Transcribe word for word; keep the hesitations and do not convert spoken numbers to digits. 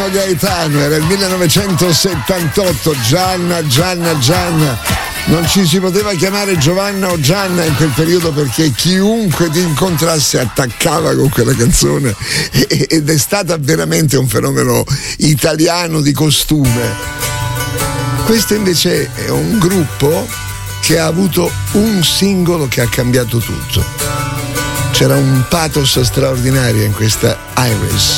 Gino Gaetano, era il millenovecentosettantotto. Gianna, Gianna, Gianna. Non ci si poteva chiamare Giovanna o Gianna in quel periodo perché chiunque ti incontrasse attaccava con quella canzone ed è stata veramente un fenomeno italiano di costume. Questo invece è un gruppo che ha avuto un singolo che ha cambiato tutto. C'era un pathos straordinario in questa Iris.